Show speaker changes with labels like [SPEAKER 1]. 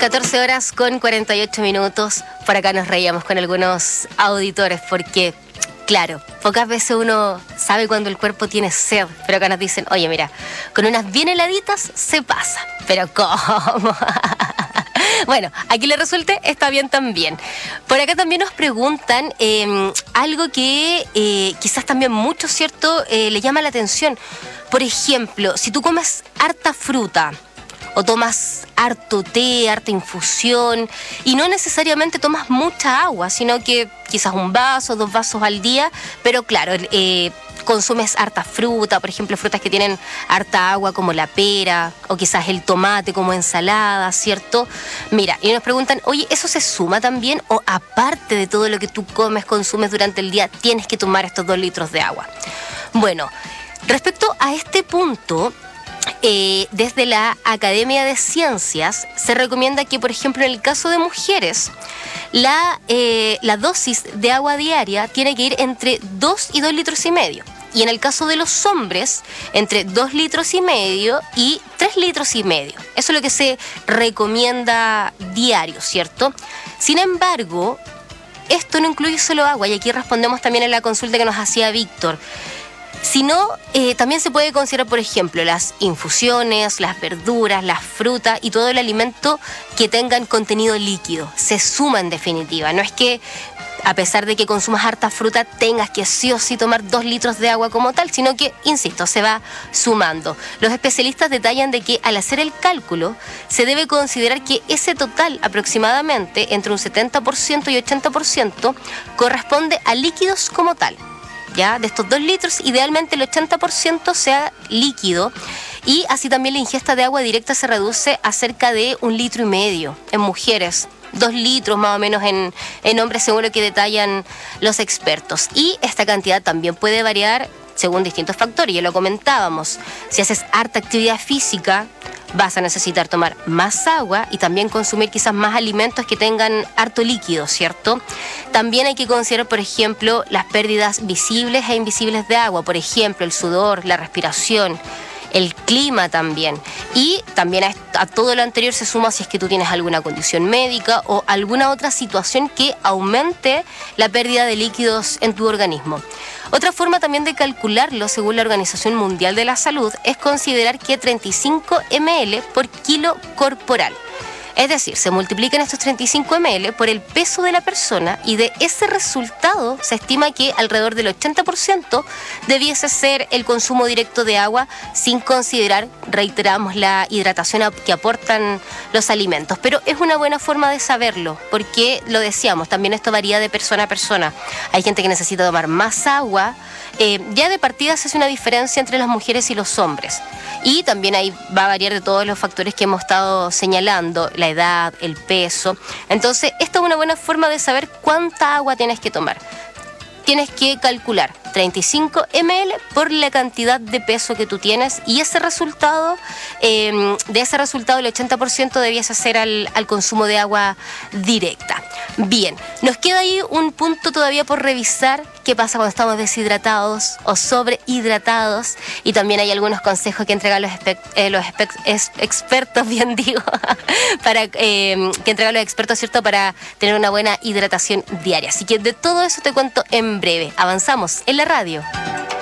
[SPEAKER 1] 14 horas con 48 minutos. Por acá nos reíamos con algunos auditores porque, claro, pocas veces uno sabe cuando el cuerpo tiene sed, pero acá nos dicen, oye, mira, con unas bien heladitas se pasa. Pero ¿cómo? Bueno, aquí le resulte, está bien también. Por acá también nos preguntan algo que quizás también mucho, ¿cierto?, le llama la atención. Por ejemplo, si tú comes harta fruta o tomas harto té, harta infusión y no necesariamente tomas mucha agua, sino que quizás un vaso, 2 vasos al día, pero claro, consumes harta fruta, por ejemplo, frutas que tienen harta agua como la pera o quizás el tomate como ensalada, ¿cierto? Mira, y nos preguntan, oye, ¿eso se suma también o aparte de todo lo que tú comes, consumes durante el día, tienes que tomar estos 2 litros de agua? Bueno, respecto a este punto, desde la Academia de Ciencias se recomienda que, por ejemplo, en el caso de mujeres, la dosis de agua diaria tiene que ir entre 2 y 2 litros y medio. Y en el caso de los hombres, entre 2 litros y medio y 3 litros y medio. Eso es lo que se recomienda diario, ¿cierto? Sin embargo, esto no incluye solo agua, y aquí respondemos también en la consulta que nos hacía Víctor. Sino, también se puede considerar, por ejemplo, las infusiones, las verduras, las frutas y todo el alimento que tengan contenido líquido. Se suma en definitiva. No es que, a pesar de que consumas harta fruta, tengas que sí o sí tomar 2 litros de agua como tal, sino que, insisto, se va sumando. Los especialistas detallan de que al hacer el cálculo, se debe considerar que ese total, aproximadamente entre un 70% y 80%, corresponde a líquidos como tal. ¿Ya? De estos 2 litros, idealmente el 80% sea líquido, y así también la ingesta de agua directa se reduce a cerca de 1,5 litros en mujeres, 2 litros más o menos en hombres, según lo que detallan los expertos. Y esta cantidad también puede variar según distintos factores, ya lo comentábamos. Si haces harta actividad física, vas a necesitar tomar más agua y también consumir quizás más alimentos que tengan harto líquido, ¿cierto? También hay que considerar, por ejemplo, las pérdidas visibles e invisibles de agua, por ejemplo, el sudor, la respiración, el clima también. Y también a todo lo anterior se suma si es que tú tienes alguna condición médica o alguna otra situación que aumente la pérdida de líquidos en tu organismo. Otra forma también de calcularlo, según la Organización Mundial de la Salud, es considerar que 35 ml por kilo corporal. Es decir, se multiplican estos 35 ml por el peso de la persona, y de ese resultado se estima que alrededor del 80% debiese ser el consumo directo de agua, sin considerar, reiteramos, la hidratación que aportan los alimentos. Pero es una buena forma de saberlo, porque lo decíamos, también esto varía de persona a persona. Hay gente que necesita tomar más agua. Ya de partida se hace una diferencia entre las mujeres y los hombres. Y también ahí va a variar de todos los factores que hemos estado señalando, la edad, el peso. Entonces, esta es una buena forma de saber cuánta agua tienes que tomar. Tienes que calcular 35 ml por la cantidad de peso que tú tienes, y ese resultado, de ese resultado el 80% debiese ser al consumo de agua directa. Bien, nos queda ahí un punto todavía por revisar: qué pasa cuando estamos deshidratados o sobrehidratados, y también hay algunos consejos que entregan los expertos, bien digo, para que entregan los expertos, ¿cierto?, para tener una buena hidratación diaria. Así que de todo eso te cuento en breve. Avanzamos en la radio.